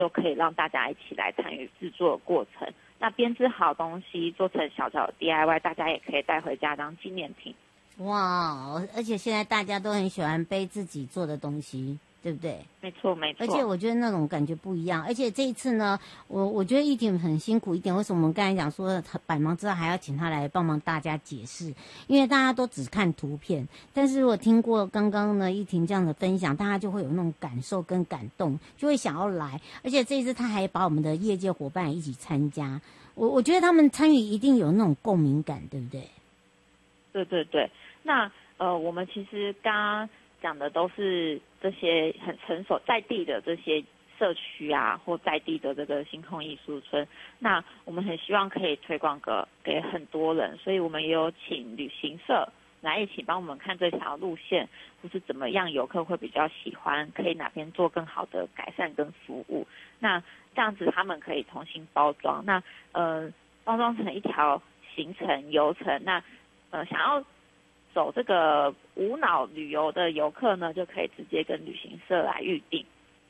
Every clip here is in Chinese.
都可以让大家一起来参与制作的过程。那编织好东西做成小小的 DIY， 大家也可以带回家当纪念品。 哇，而且现在大家都很喜欢背自己做的东西，对不对？ 没错没错。 而且我觉得那种感觉不一样。而且这一次呢，我觉得一点很辛苦一点。为什么我们刚才讲说百忙之后还要请他来帮忙大家解释？因为大家都只看图片，但是如果听过刚刚呢依婷这样的分享，大家就会有那种感受跟感动，就会想要来。而且这一次他还把我们的业界伙伴一起参加，我觉得他们参与一定有那种共鸣感，对不对？ 对对对。那我们其实刚刚讲的都是这些很成熟在地的这些社区啊，或在地的这个星空艺术村。那我们很希望可以推广给很多人，所以我们也有请旅行社来一起帮我们看这条路线，或是怎么样游客会比较喜欢，可以哪边做更好的改善跟服务。那这样子他们可以重新包装，那包装成一条行程游程。那想要走这个无脑旅游的游客呢，就可以直接跟旅行社来预定。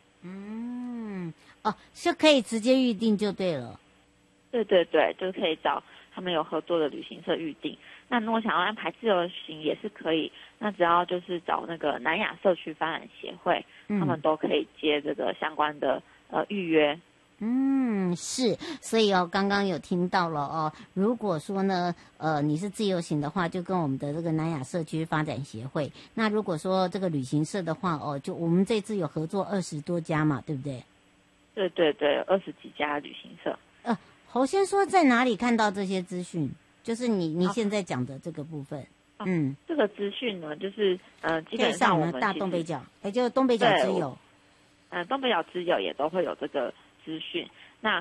是可以直接预定就对了。 对对对，就可以找他们有合作的旅行社预定。那如果想要安排自由行也是可以，那只要就是找那个南亚社区发展协会，他们都可以接这个相关的预约。 是，所以刚刚有听到了如果说呢，你是自由行的话，就跟我们的这个南亚社区发展协会。那如果说这个旅行社的话，就我们这次有合作20多家嘛，对不对？ 对对对，20几家旅行社。 侯先说在哪里看到这些资讯？就是你现在讲的这个部分。 这个资讯呢，就是基本上我们大东北角，就东北角之友， 东北角之友也都会有这个资讯。那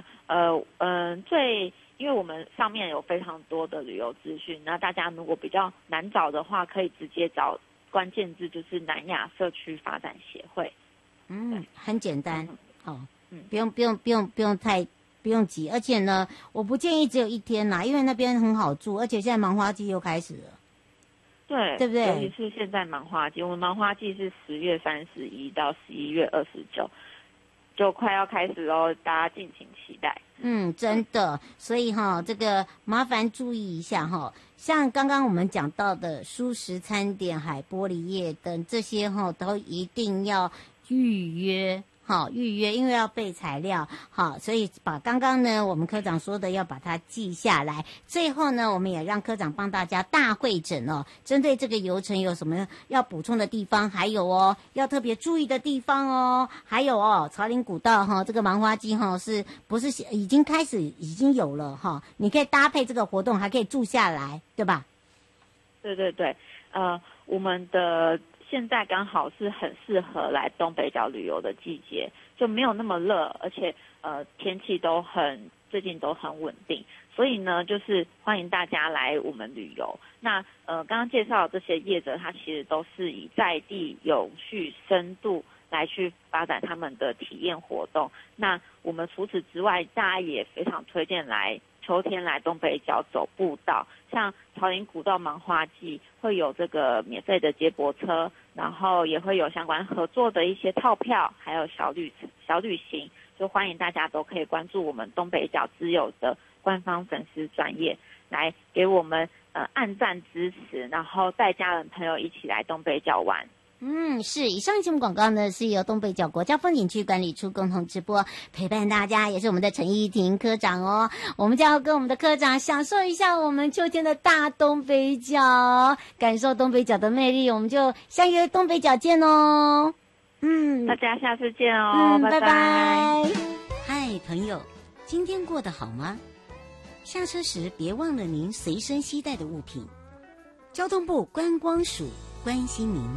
因为我们上面有非常多的旅游资讯，那大家如果比较难找的话，可以直接找关键字，就是南亚社区发展协会。 很简单。不用急。而且呢，我不建议只有1天啦，因为那边很好住，而且现在芒花季又开始了。对不对？ 尤其是现在芒花季，我们芒花季是10月31到11月29。就快要开始喽，大家敬请期待。 真的，所以这个麻烦注意一下像刚刚我们讲到的蔬食餐点、海玻璃业等这些都一定要预约。因为要备材料，所以把刚刚呢我们科长说的要把它记下来。最后呢，我们也让科长帮大家大会诊针对这个游程有什么要补充的地方，还有要特别注意的地方还有草岭古道这个芒花季是不是已经开始已经有了你可以搭配这个活动，还可以住下来，对吧？ 对对对，我们的现在刚好是很适合来东北角旅游的季节，就没有那么热，而且天气最近都很稳定，所以呢，就是欢迎大家来我们旅游。那刚刚介绍的这些业者，他其实都是以在地有序深度来去发展他们的体验活动。那我们除此之外，大家也非常推荐秋天来东北角走步道，像草岭古道芒花季会有这个免费的接驳车，然后也会有相关合作的一些套票，还有小旅行，就欢迎大家都可以关注我们东北角之友的官方粉丝专页，来给我们按赞支持，然后带家人朋友一起来东北角玩。 是。以上节目广告呢是由东北角国家风景区管理处共同直播，陪伴大家也是我们的陈依婷科长我们就要跟我们的科长享受一下我们秋天的大东北角，感受东北角的魅力。我们就相约东北角见大家下次见拜拜。 嗨，朋友，今天过得好吗？下车时别忘了您随身携带的物品。交通部观光署关心您。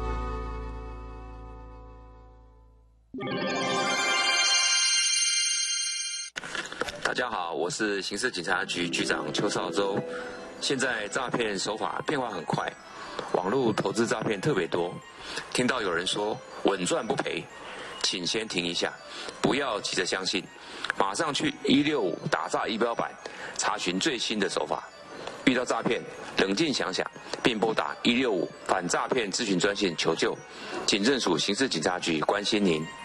大家好，我是刑事警察局局长邱少洲。现在诈骗手法变化很快，网络投资诈骗特别多。听到有人说稳赚不赔，请先停一下，不要急着相信，马上去165打诈仪表板查询最新的手法。遇到诈骗，冷静想想，并拨打165反诈骗咨询专线求救。警政署刑事警察局关心您。